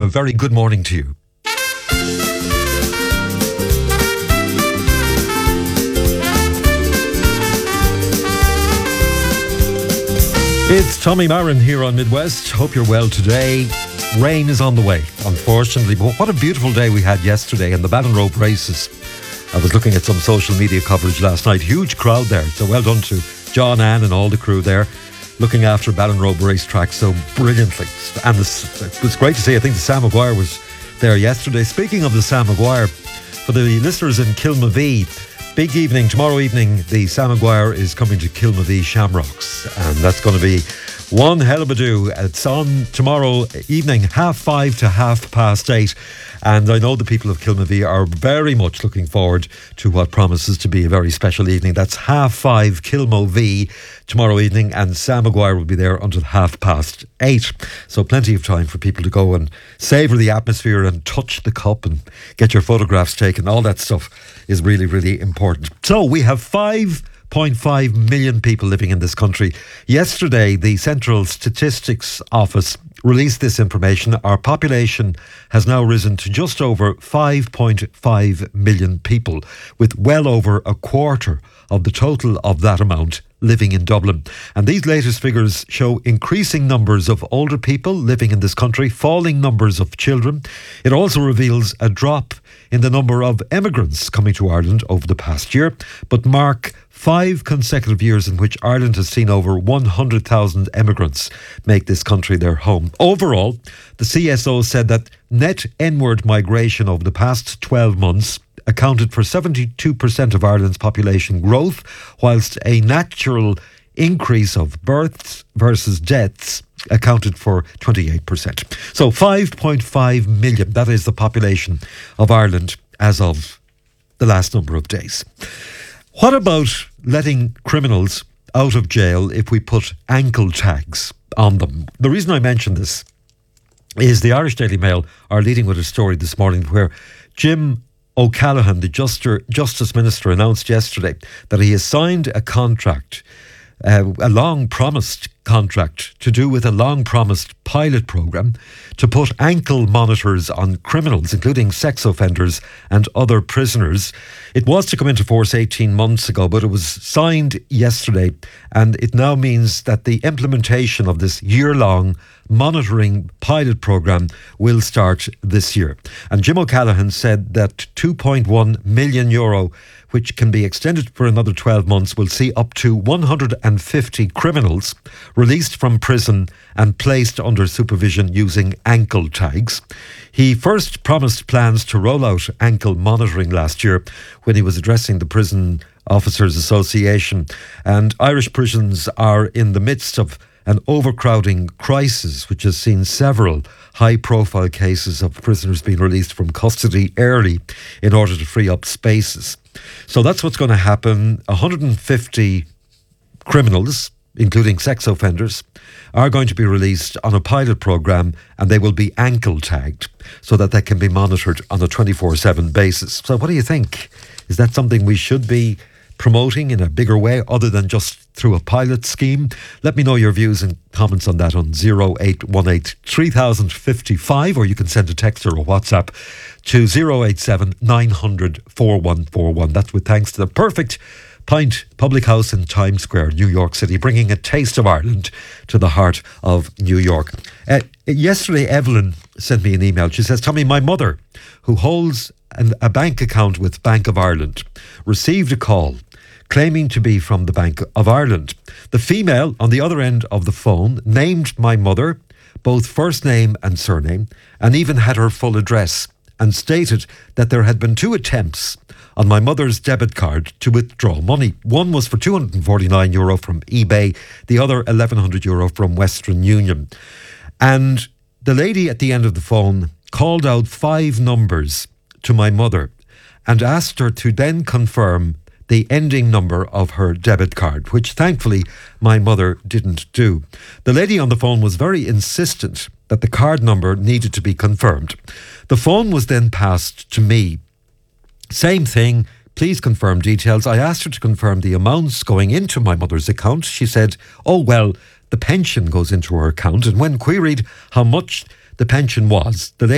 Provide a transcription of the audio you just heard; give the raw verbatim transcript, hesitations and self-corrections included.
a very good morning to you. It's Tommy Marin here on Midwest. Hope you're well today. Rain is on the way, unfortunately, but what a beautiful day we had yesterday in the Ballinrobe races. I was looking at some social media coverage last night. Huge crowd there, so well done to John, Ann and all the crew there looking after Ballinrobe racetrack so brilliantly. And this, it was great to see. I think the Sam Maguire was there yesterday. Speaking of the Sam Maguire, for the listeners in Kilmavee, big evening, tomorrow evening, the Sam Maguire is coming to Kilmavee Shamrocks, and that's going to be one hell of a do. It's on tomorrow evening, half five to half past eight, and I know the people of Kilmavee are very much looking forward to what promises to be a very special evening. That's half five Kilmavee tomorrow evening, and Sam Maguire will be there until half past eight. So plenty of time for people to go and savour the atmosphere and touch the cup and get your photographs taken. All that stuff is really, really important. So we have five point five million people living in this country. Yesterday, the Central Statistics Office released this information. Our population has now risen to just over five point five million people, with well over a quarter of the total of that amount living in Dublin. And these latest figures show increasing numbers of older people living in this country, falling numbers of children. It also reveals a drop in the number of emigrants coming to Ireland over the past year, but mark five consecutive years in which Ireland has seen over one hundred thousand emigrants make this country their home. Overall, the C S O said that net inward migration over the past twelve months accounted for seventy-two percent of Ireland's population growth, whilst a natural increase of births versus deaths accounted for twenty-eight percent. So five point five million, that is the population of Ireland as of the last number of days. What about letting criminals out of jail if we put ankle tags on them? The reason I mention this is the Irish Daily Mail are leading with a story this morning where Jim O'Callaghan, the Justice, Justice Minister, announced yesterday that he has signed a contract, uh, a long-promised contract to do with a long-promised pilot programme to put ankle monitors on criminals, including sex offenders and other prisoners. It was to come into force eighteen months ago, but it was signed yesterday, and it now means that the implementation of this year-long monitoring pilot programme will start this year. And Jim O'Callaghan said that two point one million euro, which can be extended for another twelve months, will see up to one hundred fifty criminals released from prison and placed under supervision using ankle tags. He first promised plans to roll out ankle monitoring last year when he was addressing the Prison Officers Association. And Irish prisons are in the midst of an overcrowding crisis, which has seen several high-profile cases of prisoners being released from custody early in order to free up spaces. So that's what's going to happen. one hundred fifty criminals, including sex offenders, are going to be released on a pilot programme, and they will be ankle tagged so that they can be monitored on a twenty-four seven basis. So what do you think? Is that something we should be promoting in a bigger way other than just through a pilot scheme? Let me know your views and comments on that on zero eight one eight, three thousand fifty-five, or you can send a text or a WhatsApp to zero eight seven, nine hundred, four one four one. That's with thanks to the Perfect Pint Public House in Times Square, New York City, bringing a taste of Ireland to the heart of New York. Uh, yesterday, Evelyn sent me an email. She says, Tommy, my mother, who holds an, a bank account with Bank of Ireland, received a call claiming to be from the Bank of Ireland. The female on the other end of the phone named my mother, both first name and surname, and even had her full address, and stated that there had been two attempts on my mother's debit card to withdraw money. One was for two hundred forty-nine euro from eBay, the other eleven hundred euro from Western Union. And the lady at the end of the phone called out five numbers to my mother and asked her to then confirm the ending number of her debit card, which thankfully my mother didn't do. The lady on the phone was very insistent that the card number needed to be confirmed. The phone was then passed to me. Same thing, please confirm details. I asked her to confirm the amounts going into my mother's account. She said, oh, well, the pension goes into her account. And when queried how much the pension was, the